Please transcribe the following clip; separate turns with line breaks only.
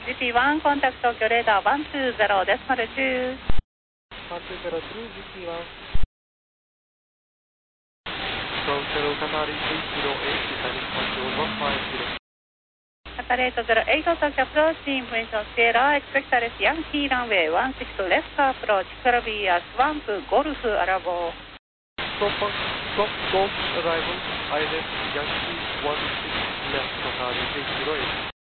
GP1 コンタクト東京レーダー120デシマル2。
120 GP1。Hotel Qatari 808, descending control 150.
Qatar 808 Tokyo approach, information Sierra, expect arrest Yankee runway 16 left approach, Caribbean Swamp, Golf, Arabo.
Swamp Golf arrival, ILS Yankee 16 left Qatari 808.